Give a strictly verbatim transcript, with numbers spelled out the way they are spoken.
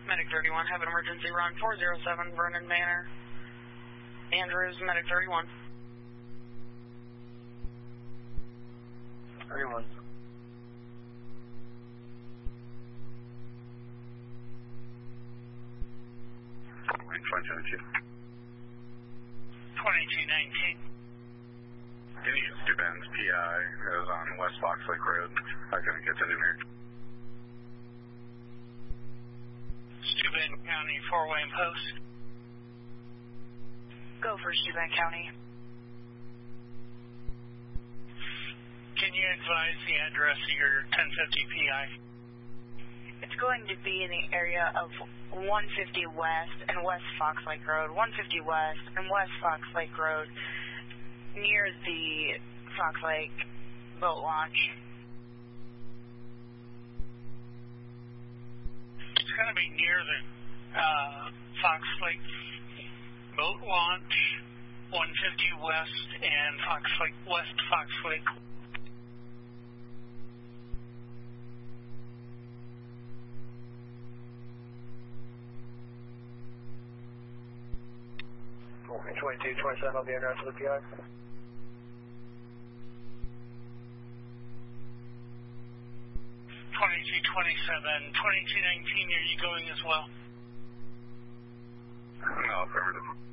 Medic thirty-one, have an emergency run four zero seven Vernon Manor. Andrews, Medic thirty-one. thirty-one. twenty-two nineteen. Any Steuben's P I is on West Fox Lake Road. I couldn't get to New York. Steuben County, Fort Wayne Post. Go for Steuben County. Can you advise the address of your ten fifty P I? It's going to be in the area of one fifty West and West Fox Lake Road, one fifty West and West Fox Lake Road, near the Fox Lake boat launch. It's going to be near the uh, Fox Lake boat launch, one fifty West and Fox Lake, West Fox Lake. twenty-two twenty-seven will be in rest of the P I. twenty-two twenty-seven, twenty-two nineteen, are you going as well? No, affirmative.